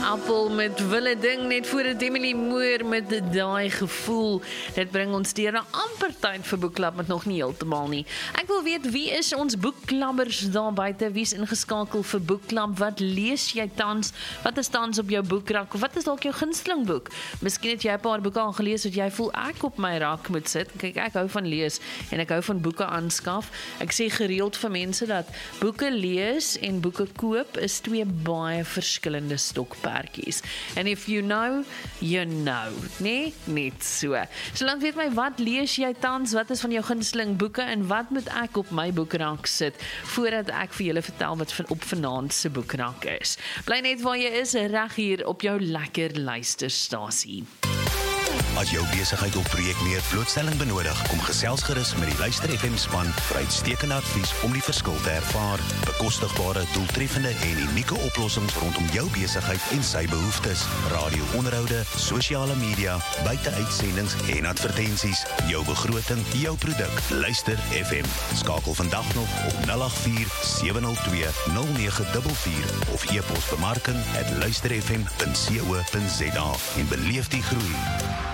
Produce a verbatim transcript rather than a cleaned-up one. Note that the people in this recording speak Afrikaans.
Appel met Wille Ding, net voor het Emily Moore met daai gevoel. Dit bring ons deur na amper tyd vir boekklub, met nog nie heeltemal nie. Ek wil weet, wie is ons boekklabbers daar buite? Wie is ingeskakel vir boekklub? Wat lees jy tans? Wat is tans op jou boekrak? Of wat is dalk jou gunsteling boek? Miskien het jy 'n paar boeke al gelees wat jy voel ek op my rak moet sit. Kyk, ek hou van lees en ek hou van boeke aanskaf. Ek sê gereeld vir mense dat boeke lees en boeke koop is twee baie verskillende stokperdjies. And if you know, you know. Nee, net so. Solank weet my, wat lees jy tans? Wat is van jou gunsteling boeke en wat moet ek op my boekrak sit voordat ek vir julle vertel wat van op vanaand se boekrak is. Bly net waar jy is, reg hier op jou lekker luisterstasie. As jou besigheid of projek meer blootstelling benodig, kom gesels gerus met die Luister F M span vir uitstekende advies om die verskil te ervaar. Bekostigbare, doeltreffende en unieke oplossings rondom jou besigheid en sy behoeftes. Radio-onderhoude, sosiale media, buiteuitsendings en advertensies. Jou begroting, jou produk. Luister F M. Skakel vandag nog op nul agt vier sewe nul twee nul nege vier vier of e-pos bemarking at luisterfm punt co punt za en beleef die groei.